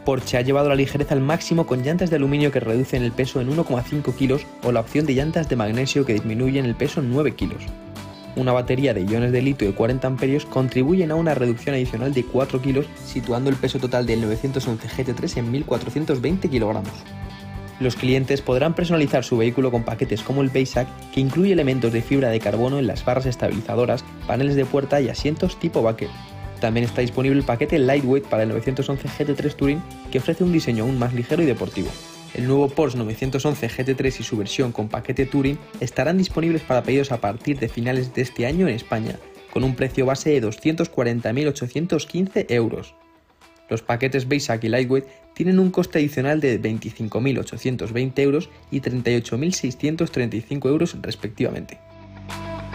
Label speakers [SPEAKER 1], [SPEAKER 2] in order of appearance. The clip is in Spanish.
[SPEAKER 1] Porsche ha llevado la ligereza al máximo con llantas de aluminio que reducen el peso en 1,5 kilos o la opción de llantas de magnesio que disminuyen el peso en 9 kilos. Una batería de iones de litio de 40 amperios contribuyen a una reducción adicional de 4 kilos, situando el peso total del 911 GT3 en 1.420 kilogramos. Los clientes podrán personalizar su vehículo con paquetes como el Basic, que incluye elementos de fibra de carbono en las barras estabilizadoras, paneles de puerta y asientos tipo bucket. También está disponible el paquete Lightweight para el 911 GT3 Touring, que ofrece un diseño aún más ligero y deportivo. El nuevo Porsche 911 GT3 y su versión con paquete Touring estarán disponibles para pedidos a partir de finales de este año en España, con un precio base de 240.815 euros. Los paquetes Basic y Lightweight tienen un coste adicional de 25.820 euros y 38.635 euros respectivamente.